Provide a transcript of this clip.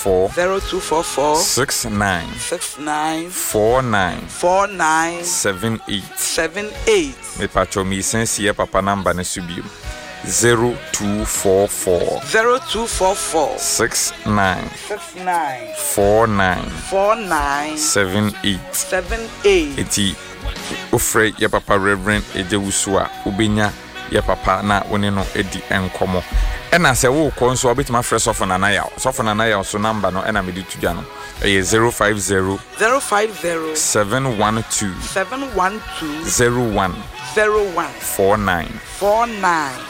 0244 69 49 78 me pacho mi sense ye papa number ne subio 0244 69 49 78 eti ofre ye papa Reverend Ejewusu a ubenya ye papa na woni no edi enkomo ena se wo ko nso obetima fresh of na ya so number no ena me di tudwa no 050 712 01 49